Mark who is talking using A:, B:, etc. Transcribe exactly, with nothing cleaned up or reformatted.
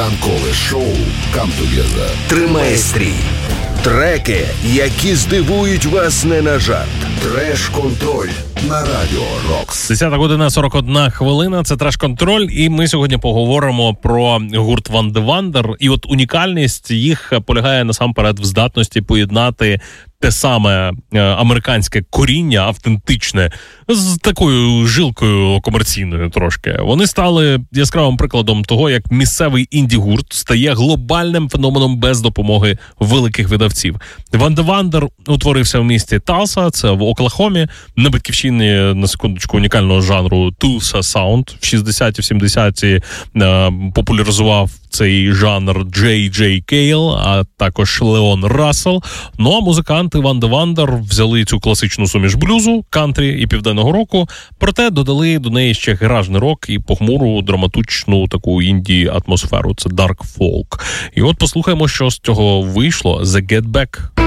A: Ранкове шоу «Come Together» тримає стрій. Треки, які здивують вас не на жарт. Треш-контроль на Радіо Рокс.
B: десята година сорок одна хвилина, це Треш-контроль, і ми сьогодні поговоримо про гурт Ван де Вандер. І от унікальність їх полягає насамперед в здатності поєднати те саме американське коріння, автентичне, з такою жилкою комерційною трошки. Вони стали яскравим прикладом того, як місцевий інді-гурт стає глобальним феноменом без допомоги великих видавців. Ван де Вандер утворився в місті Талса, це в Оклахомі, на батьківщині, на секундочку, унікального жанру Tulsa Sound. В шістдесяті, в сімдесяті е, популяризував цей жанр Джей Джей Кейл, а також Леон Рассел. Ну а музиканти Ван де Вандер взяли цю класичну суміш блюзу, кантрі і південного року, проте додали до неї ще гаражний рок і похмуру, драматичну таку інді-атмосферу. Це Dark Folk. І от послухаємо, що з цього вийшло. The Get Back.